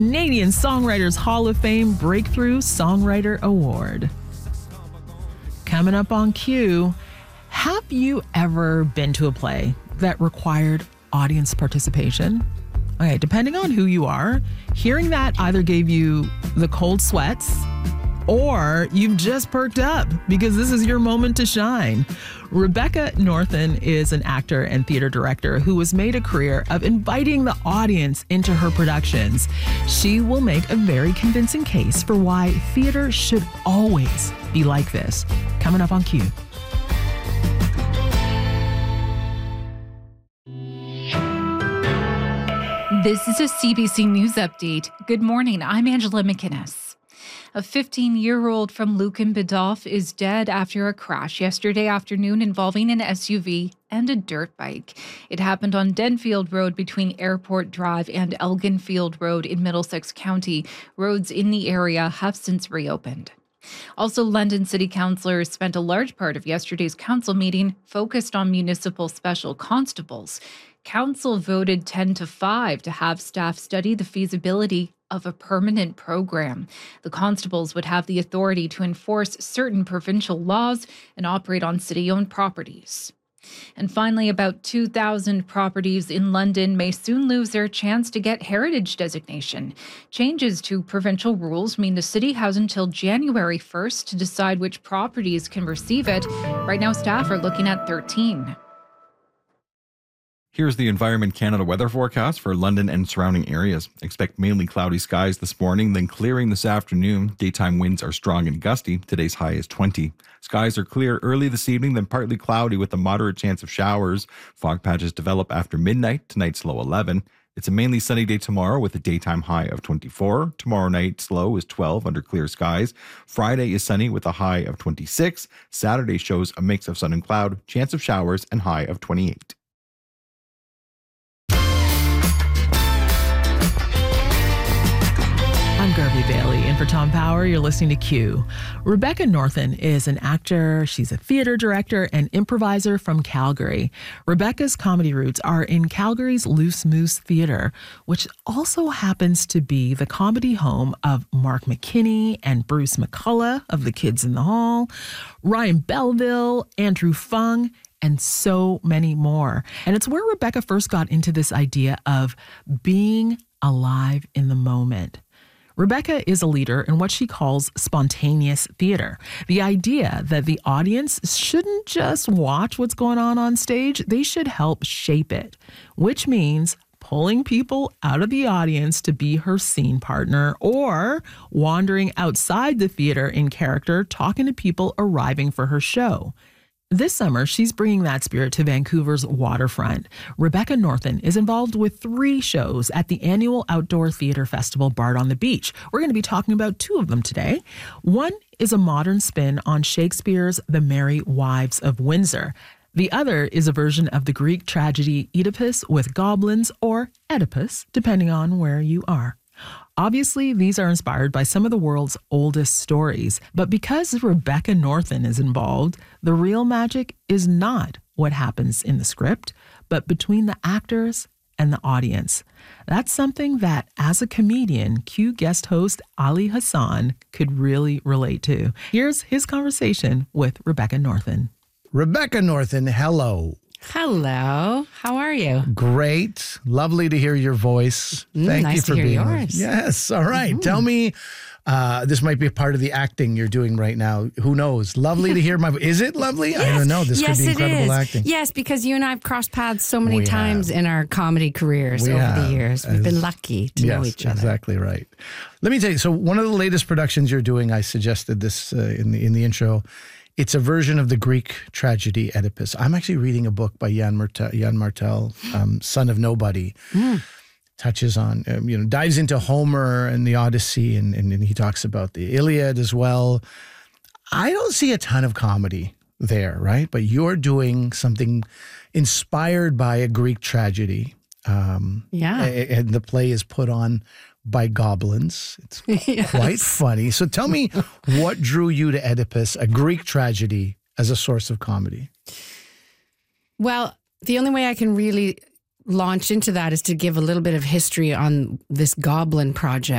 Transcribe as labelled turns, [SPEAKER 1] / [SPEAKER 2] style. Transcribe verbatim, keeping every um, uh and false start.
[SPEAKER 1] Canadian Songwriters Hall of Fame Breakthrough Songwriter Award. Coming up on Q, have you ever been to a play that required audience participation? Okay, depending on who you are, hearing that either gave you the cold sweats or you've just perked up because this is your moment to shine. Rebecca Northen is an actor and theater director who has made a career of inviting the audience into her productions. She will make a very convincing case for why theater should always be like this. Coming up on Q.
[SPEAKER 2] This is a C B C News Update. Good morning. I'm Angela McInnes. A fifteen-year-old from Lucan Bidoff is dead after a crash yesterday afternoon involving an S U V and a dirt bike. It happened on Denfield Road between Airport Drive and Elginfield Road in Middlesex County. Roads in the area have since reopened. Also, London City Councillors spent a large part of yesterday's council meeting focused on municipal special constables. Council voted ten to five to have staff study the feasibility of a permanent program. The constables would have the authority to enforce certain provincial laws and operate on city-owned properties. And finally, about two thousand properties in London may soon lose their chance to get heritage designation. Changes to provincial rules mean the city has until January first to decide which properties can receive it. Right now, staff are looking at thirteen.
[SPEAKER 3] Here's the Environment Canada weather forecast for London and surrounding areas. Expect mainly cloudy skies this morning, then clearing this afternoon. Daytime winds are strong and gusty. Today's high is twenty. Skies are clear early this evening, then partly cloudy with a moderate chance of showers. Fog patches develop after midnight. Tonight's low eleven. It's a mainly sunny day tomorrow with a daytime high of twenty-four. Tomorrow night's low is twelve under clear skies. Friday is sunny with a high of twenty-six. Saturday shows a mix of sun and cloud, chance of showers, and high of twenty-eight.
[SPEAKER 1] I'm Garvey Bailey, and for Tom Power, you're listening to Q. Rebecca Northen is an actor, she's a theater director and improviser from Calgary. Rebecca's comedy roots are in Calgary's Loose Moose Theatre, which also happens to be the comedy home of Mark McKinney and Bruce McCullough of The Kids in the Hall, Ryan Belville, Andrew Fung, and so many more. And it's where Rebecca first got into this idea of being alive in the moment. Rebecca is a leader in what she calls spontaneous theater. The idea that the audience shouldn't just watch what's going on on stage, they should help shape it, which means pulling people out of the audience to be her scene partner or wandering outside the theater in character, talking to people arriving for her show. This summer, she's bringing that spirit to Vancouver's waterfront. Rebecca Northen is involved with three shows at the annual Outdoor Theatre Festival Bard on the Beach. We're going to be talking about two of them today. One is a modern spin on Shakespeare's The Merry Wives of Windsor. The other is a version of the Greek tragedy Oedipus with goblins, or Oedipus, depending on where you are. Obviously, these are inspired by some of the world's oldest stories, but because Rebecca Northen is involved, the real magic is not what happens in the script, but between the actors and the audience. That's something that, as a comedian, Q guest host Ali Hassan could really relate to. Here's his conversation with Rebecca Northen.
[SPEAKER 4] Rebecca Northen, hello.
[SPEAKER 5] Hello. How are you?
[SPEAKER 4] Great. Lovely to hear your voice.
[SPEAKER 5] Mm,
[SPEAKER 4] Thank
[SPEAKER 5] nice
[SPEAKER 4] you for
[SPEAKER 5] to hear
[SPEAKER 4] being
[SPEAKER 5] yours.
[SPEAKER 4] here. Yes. All right. Mm-hmm. Tell me, uh, this might be a part of the acting you're doing right now. Who knows? Lovely to hear my voice. Is it lovely?
[SPEAKER 5] Yes.
[SPEAKER 4] I don't know. This
[SPEAKER 5] yes,
[SPEAKER 4] could be incredible
[SPEAKER 5] it is.
[SPEAKER 4] acting.
[SPEAKER 5] Yes, because you and I have crossed paths so many
[SPEAKER 4] We
[SPEAKER 5] times
[SPEAKER 4] have.
[SPEAKER 5] in our comedy careers
[SPEAKER 4] We
[SPEAKER 5] over
[SPEAKER 4] have.
[SPEAKER 5] the years. We've
[SPEAKER 4] As-
[SPEAKER 5] been lucky to
[SPEAKER 4] yes,
[SPEAKER 5] know each other.
[SPEAKER 4] Exactly right. Let me tell you. So one of the latest productions you're doing, I suggested this uh, in the in the intro. It's a version of the Greek tragedy Oedipus. I'm actually reading a book by Jan Martel, Jan Martel um, Son of Nobody. Mm. Touches on, um, you know, dives into Homer and the Odyssey, and, and, and he talks about the Iliad as well. I don't see a ton of comedy there, right? But you're doing something inspired by a Greek tragedy. Um,
[SPEAKER 5] Yeah.
[SPEAKER 4] And the play is put on by goblins. It's
[SPEAKER 5] Yes.
[SPEAKER 4] quite funny. So tell me, what drew you to Oedipus, a Greek tragedy, as a source of comedy?
[SPEAKER 5] Well, the only way I can really launch into that is to give a little bit of history on this Goblin project.